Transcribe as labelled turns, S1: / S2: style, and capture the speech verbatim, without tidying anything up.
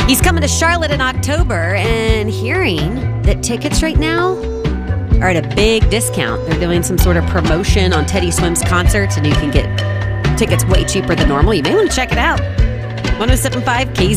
S1: He's coming to Charlotte in October, and hearing that tickets right now are at a big discount. They're doing some sort of promotion on Teddy Swims concerts, and you can get tickets way cheaper than normal. You may want to check it out. one oh seven point five K Z.